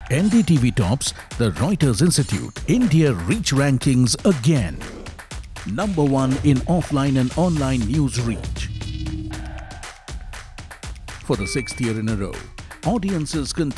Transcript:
NDTV tops the Reuters Institute India Reach Rankings again. Number 1 in offline and online news reach. For the 6th year in a row, audiences continue